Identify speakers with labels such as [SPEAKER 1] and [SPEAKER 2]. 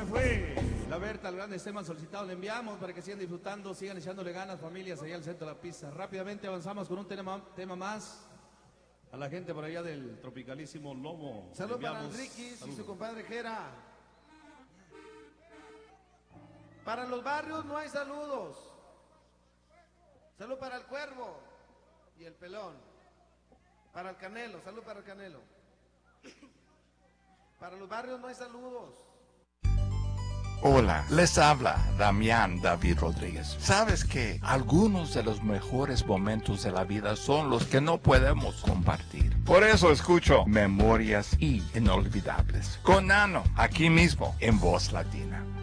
[SPEAKER 1] fue. La Berta, el grandes temas solicitados le enviamos para que sigan disfrutando, sigan echándole ganas, familias, allá al centro de la pista. Rápidamente avanzamos con un tema más. A la gente por allá del tropicalísimo Lomo.
[SPEAKER 2] Saludos para Enriquis y su compadre Jera. Para los barrios no hay saludos. Salud para el Cuervo y el Pelón. Para el Canelo, salud para el Canelo. Para los barrios no hay saludos.
[SPEAKER 3] Hola, les habla Damián David Rodríguez. ¿Sabes que algunos de los mejores momentos de la vida son los que no podemos compartir? Por eso escucho Memorias Inolvidables con Nano, aquí mismo en Voz Latina.